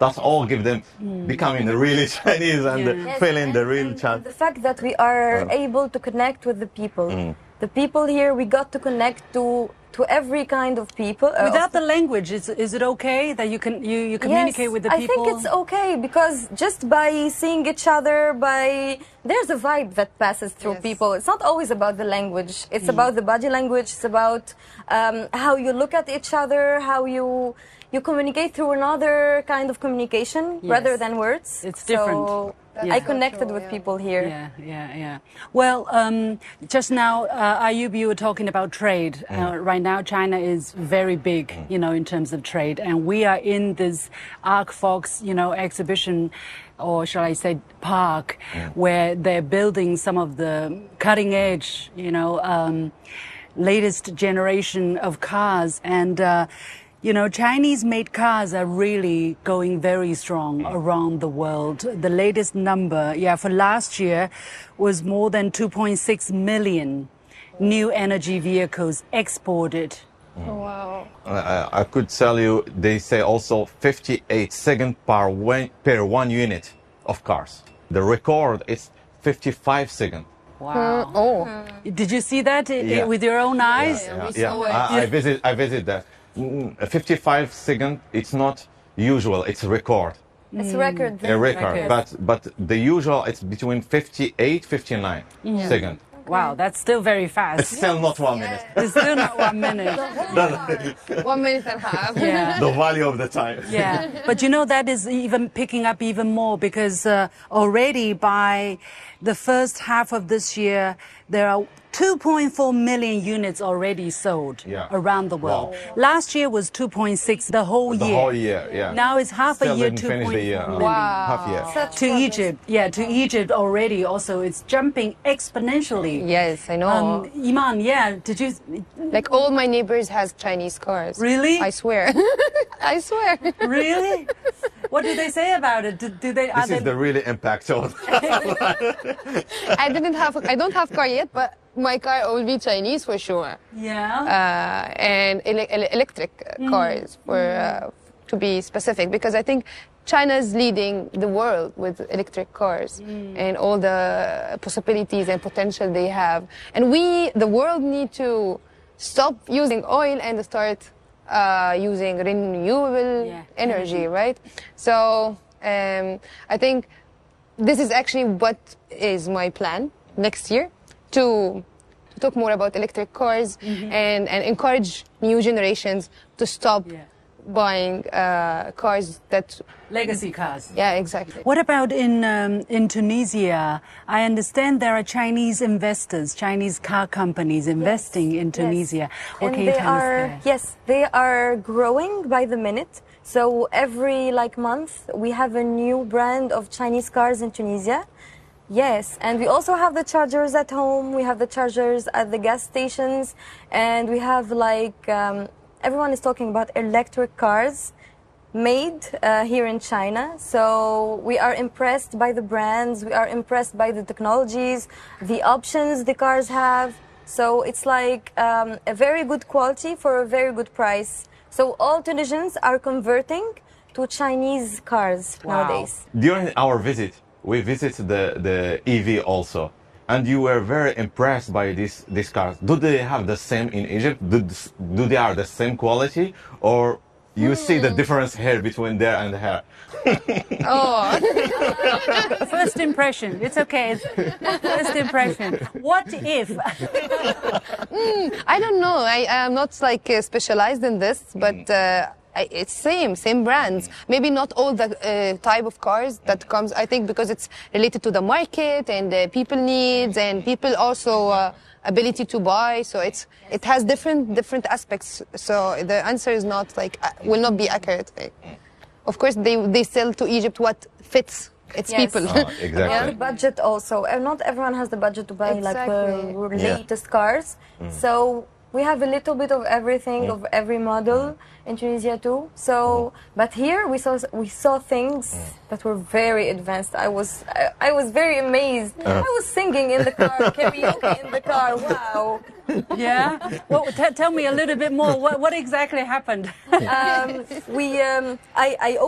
That's all give them becoming really Chinese and feeling the real Chinese. The fact that we are able to connect with the people. The people here, we got to connect to every kind of people. Without the language, is it okay that you communicate with the people? I think it's okay because just by seeing each other, there's a vibe that passes through people. It's not always about the language. It's about the body language. It's about how you look at each other, how you communicate through another kind of communication rather than words. It's different. So I connected with people here. Yeah. Well, just now, Ayub, you were talking about trade. Right now, China is very big, in terms of trade. And we are in this Arcfox, exhibition, or shall I say park, where they're building some of the cutting edge, latest generation of cars. And Chinese-made cars are really going very strong around the world. The latest number, for last year, was more than 2.6 million new energy vehicles exported. Oh, wow. I could tell you, they say also 58 seconds per 1 unit of cars. The record is 55 seconds. Wow. Did you see that with your own eyes? I visit that. 55 seconds, it's not usual, it's a record. It's a record. A record, but the usual, it's between 58, 59 seconds. Wow, that's still very fast. It's still not 1 minute. It's still not 1 minute. 1 minute and a half. Yeah. The value of the time. Yeah, but that is even picking up even more because already by the first half of this year, there are 2.4 million units already sold around the world. Wow. Last year was 2.6 the whole year. The whole year, yeah. Now it's half a year, 2.4 million. Wow. Half year. To Egypt, to Egypt already also. It's jumping exponentially. Yes, I know. Iman, did you... Like all my neighbors has Chinese cars. Really? I swear. I swear. Really? What do they say about it? Do they? This is the really impact of. I don't have car yet, but my car will be Chinese for sure. Yeah. And electric cars to be specific, because I think China is leading the world with electric cars and all the possibilities and potential they have. And the world need to stop using oil and start using renewable energy, right? So I think this is actually what is my plan next year, to talk more about electric cars and encourage new generations to stop buying cars that... Legacy cars. Yeah, exactly. What about in Tunisia? I understand there are Chinese investors, Chinese car companies investing in Tunisia. What can you tell us there? Yes, they are growing by the minute. So every month we have a new brand of Chinese cars in Tunisia. Yes, and we also have the chargers at home. We have the chargers at the gas stations, and we have everyone is talking about electric cars made here in China. So we are impressed by the brands, we are impressed by the technologies, the options the cars have. So it's a very good quality for a very good price. So all Tunisians are converting to Chinese cars nowadays. During our visit, we visited the EV also. And you were very impressed by these cars. Do they have the same in Egypt? Do they have the same quality? Or you see the difference here between there and here? First impression. It's okay. First impression. What if? I don't know. I am not specialized in this, but it's same brands. Maybe not all the type of cars that comes. I think because it's related to the market and people needs and people also ability to buy. So it has different aspects. So the answer is not will not be accurate. Of course, they sell to Egypt what fits its people. Exactly. And the budget also. Not everyone has the budget to buy the latest cars. So we have a little bit of everything, of every model in Tunisia too. So, but here we saw things that were very advanced. I was very amazed. I was singing in the car, karaoke in the car. Wow. Yeah. Well, tell me a little bit more. What exactly happened? I